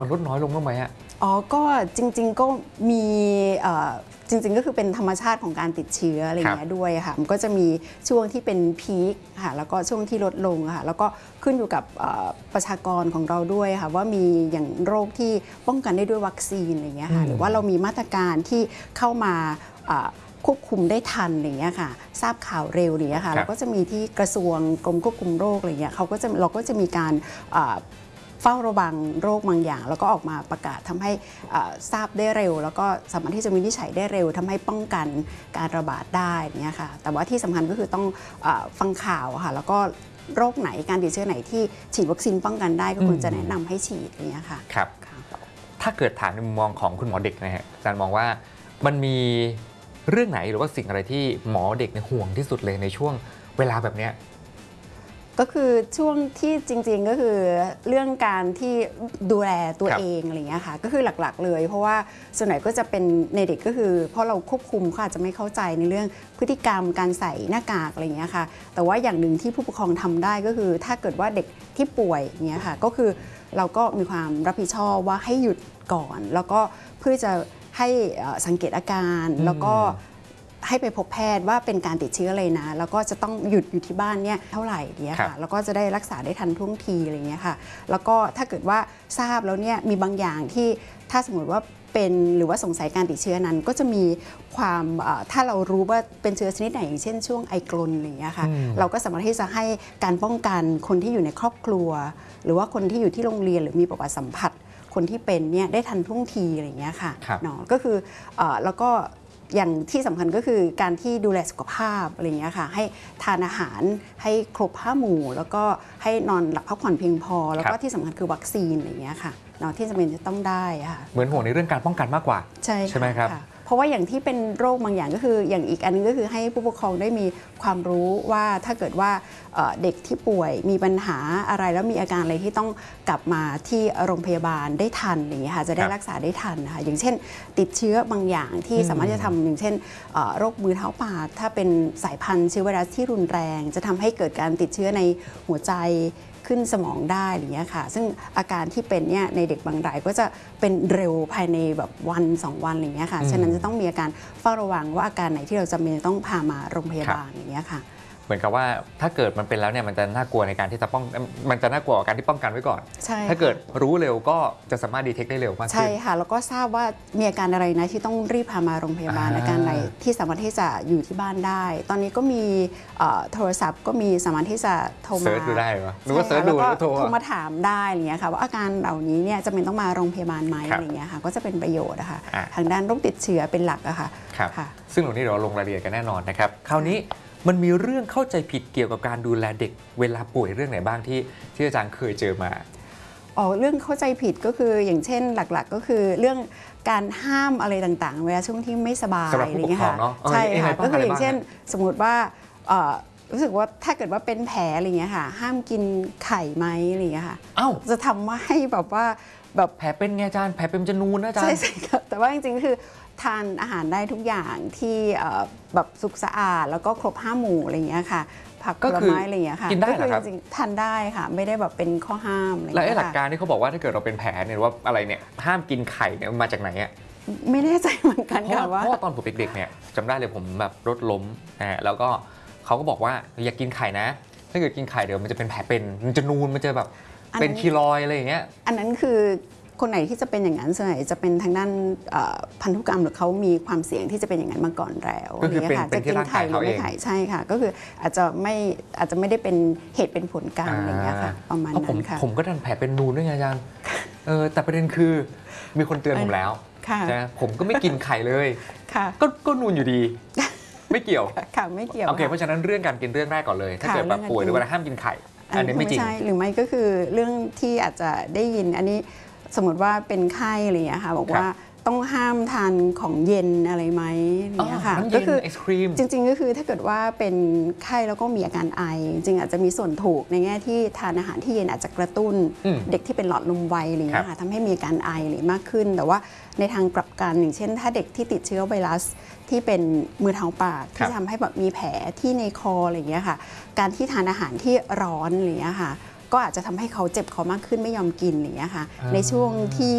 มันลดน้อยลงบ้างไหมฮะอ๋อก็จริงๆก็มีจริงๆก็คือเป็นธรรมชาติของการติดเชื้ออะไรอย่างเงี้ยด้วยค่ะมันก็จะมีช่วงที่เป็นพีคค่ะแล้วก็ช่วงที่ลดลงค่ะแล้วก็ขึ้นอยู่กับประชากรของเราด้วยค่ะว่ามีอย่างโรคที่ป้องกันได้ด้วยวัคซีนอะไรอย่างเงี้ยค่ะหรือว่าเรามีมาตรการที่เข้ามาควบคุมได้ทันอย่างเงี้ยค่ะทราบข่าวเร็วอย่างเงี้ยค่ะเราก็จะมีที่กระทรวงกรมควบคุมโรคอะไรเงี้ยเราก็จะมีการเฝ้าระวังโรคบางอย่างแล้วก็ออกมาประกาศทำให้ทราบได้เร็วแล้วก็สามารถที่จะวินิจฉัยได้เร็วทำให้ป้องกันการระบาดได้เนี่ยค่ะแต่ว่าที่สำคัญก็คือต้องฟังข่าวค่ะแล้วก็โรคไหนการติดเชื้อไหนที่ฉีดวัคซีนป้องกันได้ก็ควรจะแนะนำให้ฉีดอย่างเงี้ยค่ะครับถ้าเกิดถามในมุมมองของคุณหมอเด็กนะฮะอาจารย์มองว่ามันมีเรื่องไหนหรือว่าสิ่งอะไรที่หมอเด็กห่วงที่สุดเลยในช่วงเวลาแบบเนี้ยก็คือช่วงที่จริงๆก็คือเรื่องการที่ดูแลตัวเองอะไรเงี้ยค่ะก็คือหลักๆเลยเพราะว่าส่วนใหญ่ก็จะเป็นในเด็กก็คือเพราะเราควบคุมเขาอาจจะไม่เข้าใจในเรื่องพฤติกรรมการใส่หน้ากากอะไรเงี้ยค่ะแต่ว่าอย่างหนึ่งที่ผู้ปกครองทำได้ก็คือถ้าเกิดว่าเด็กที่ป่วยเงี้ยค่ะก็คือเราก็มีความรับผิดชอบว่าให้หยุดก่อนแล้วก็เพื่อจะให้สังเกตอาการแล้วก็ให้ไปพบแพทย์ว่าเป็นการติดเชื้ออะไรนะแล้วก็จะต้องหยุดอยู่ที่บ้านเนี่ยเท่าไหร่เนี่ยค่ะแล้วก็จะได้รักษาได้ทันท่วงทีอะไรเงี้ยค่ะแล้วก็ถ้าเกิดว่าทราบแล้วเนี่ยมีบางอย่างที่ถ้าสมมติว่าเป็นหรือว่าสงสัยการติดเชื้อนั้นก็จะมีความถ้าเรารู้ว่าเป็นเชื้อชนิดไหนอย่างเช่นช่วงไอกรนอะไรเงี้ยค่ะเราก็สามารถที่จะให้การป้องกันคนที่อยู่ในครอบครัวหรือว่าคนที่อยู่ที่โรงเรียนหรือมีประวัติสัมผัสคนที่เป็นเนี่ยได้ทันท่วงทีอะไรเงี้ยค่ะเนาะก็คือแล้วก็อย่างที่สำคัญก็คือการที่ดูแลสุขภาพอะไรเงี้ยค่ะให้ทานอาหารให้ครบ5 หมู่แล้วก็ให้นอนหลับพักผ่อนเพียงพอแล้วก็ที่สำคัญคือวัคซีนอะไรเงี้ยค่ะเนาะที่จำเป็นจะต้องได้ค่ะเหมือนห่วงในเรื่องการป้องกันมากกว่าใช่ไหมครับเพราะว่าอย่างที่เป็นโรคบางอย่างก็คืออย่างอีกอันนึงก็คือให้ผู้ปกครองได้มีความรู้ว่าถ้าเกิดว่าเด็กที่ป่วยมีปัญหาอะไรแล้วมีอาการอะไรที่ต้องกลับมาที่โรงพยาบาลได้ทันอย่างเงี้ยค่ะจะได้รักษาได้ทันนะคะอย่างเช่นติดเชื้อบางอย่างที่สามารถจะทำอย่างเช่นโรคมือเท้าปากถ้าเป็นสายพันธุ์เชื้อไวรัสที่รุนแรงจะทำให้เกิดการติดเชื้อในหัวใจขึ้นสมองได้อย่างเงี้ยค่ะซึ่งอาการที่เป็นเนี่ยในเด็กบางรายก็จะเป็นเร็วภายในแบบวัน2 วันอย่างเงี้ยค่ะฉะนั้นจะต้องมีอาการเฝ้าระวังว่าอาการไหนที่เราจำเป็นต้องพามาโรงพยาบาลอย่างเงี้ยค่ะเหมือนกับว่าถ้าเกิดมันเป็นแล้วเนี่ยมันจะน่ากลัวในการที่จะมันจะน่ากลัวกับการที่ป้องกันไว้ก่อนถ้าเกิดรู้เร็วก็จะสามารถดีเทคได้เร็วมากขึ้นใช่ค่ะแล้วก็ทราบว่ามีอาการอะไรนะที่ต้องรีบพามาโรงพยาบาลอาการไหนที่สามารถที่จะอยู่ที่บ้านได้ตอนนี้ก็มีโทรศัพท์ก็มีสามารถที่จะโทรมาเซิร์ชดูได้หรอหรือว่าเซิร์ชดูแล้วโทรมาถามได้อะไรเงี้ยค่ะว่าอาการเหล่านี้เนี่ยจะเป็นต้องมาโรงพยาบาลไหมอะไรเงี้ยค่ะก็จะเป็นประโยชน์นะคะทางด้านโรคติดเชื้อเป็นหลักอะค่ะซึ่งตรงนี้เราลงรายละเอียดกันแน่นอนนะครับคราวนี้มันมีเรื่องเข้าใจผิดเกี่ยวกับการดูแลเด็กเวลาป่วยเรื่องไหนบ้างที่อาจารย์เคยเจอมาเรื่องเข้าใจผิดก็คืออย่างเช่นหลักๆก็คือเรื่องการห้ามอะไรต่างๆเวลาช่วงที่ไม่สบายอะไรอย่างเงี้ยค่ะใช่ค่ะก็คืออย่างเช่นสมมติว่ารู้สึกว่าถ้าเกิดว่าเป็นแผลอะไรเงี้ยค่ะห้ามกินไข่ไหมอะไรเงี้ยค่ะจะทำให้แบบว่าแบบแผลเป็นไงอาจารย์แผลเป็นจะนูนนะอาจารย์ใช่ครับแต่ว่าจริงๆคือทานอาหารได้ทุกอย่างที่แบบสุขสะอาดแล้วก็ครบ5 หมู่อะไรเงี้ยค่ะผักผลไม้อะไรอย่างเงี้ยค่ะกินได้เหรอครับจริงๆทานได้ค่ะไม่ได้แบบเป็นข้อห้ามอะไรแล้วหลักการที่เขาบอกว่าถ้าเกิดเราเป็นแผลเนี่ยว่าอะไรเนี่ยห้ามกินไข่เนี่ยมาจากไหนอ่ะไม่แน่ใจเหมือนกันค่ะว่าเพราะตอนผมเด็กๆเนี่ยจำได้เลยผมแบบรถล้มนะแล้วก็เขาก็บอกว่าอย่ากินไข่นะถ้าเกิดกินไข่เดี๋ยวมันจะเป็นแผลเป็นมันจะนูนมันจะแบบเป็นคีลอยอะไรอย่างเงี้ยอันนั้นคือคนไหนที่จะเป็นอย่างนั้นส่วนใหญ่จะเป็นทางด้านพันธุกรรมหรือเขามีความเสี่ยงที่จะเป็นอย่างนั้นมาก่อนแล้วก็คือเป็นที่ร่างกายเขาเองใช่ค่ะก็คืออาจจะไม่ได้เป็นเหตุเป็นผลกันอะไรอย่างเงี้ยค่ะประมาณนั้นค่ะผมก็ดันแผลเป็นนูนด้วยไงอาจารย์แต่ประเด็นคือมีคนเตือนผมแล้วนะผมก็ไม่กินไข่เลยก็นูนอยู่ดีไม่เกี่ยวค่ะไม่เกี่ยวโอเคเพราะฉะนั้นเรื่องการกินเรื่องแรกก่อนเลยถ้าเกิดแบบป่วยหรือว่าห้ามกินไข่อันนี้ไม่จริงหรือไม่ก็คือเรื่องที่อาจจะได้ยินอันนี้สมมติว่าเป็นไข้อะไรอย่างเงี้ยค่ะบอกว่าต้องห้ามทานของเย็นอะไรไหมเนี่ยค่ะก็คือจริงๆก็คือถ้าเกิดว่าเป็นไข้แล้วก็มีอาการไอจริงอาจจะมีส่วนถูกในแง่ที่ทานอาหารที่เย็นอาจจะกระตุ้นเด็กที่เป็นหลอดลมไวอะไรอย่างเงี้ยค่ะทำให้มีอาการไอหรือมากขึ้นแต่ว่าในทางกลับกันอย่างเช่นถ้าเด็กที่ติดเชื้อไวรัสที่เป็นมือเท้าปากที่ทำให้แบบมีแผลที่ในคออะไรอย่างเงี้ยค่ะการที่ทานอาหารที่ร้อนอะไรอย่างเงี้ยค่ะก็อาจจะทำให้เขาเจ็บคอมากขึ้นไม่ยอมกินอย่างเงี้ยค่ะในช่วงที่